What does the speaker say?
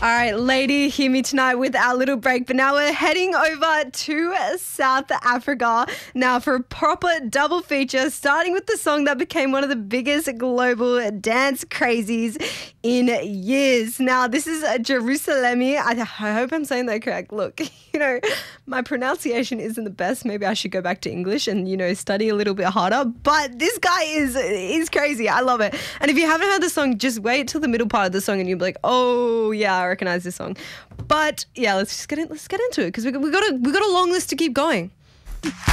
All right, lady, hear me tonight with our little break. But now we're heading over to South Africa now for a proper double feature, starting with the song that became one of the biggest global dance crazies in years. Now, this is Jerusalemi. I hope I'm saying that correct. Look, my pronunciation isn't the best. Maybe I should go back to English and, study a little bit harder. But this guy is crazy. I love it. And if you haven't heard the song, just wait till the middle part of the song and you'll be like, oh, yeah, I recognize this song. But, yeah, let's get into it because we got a long list to keep going.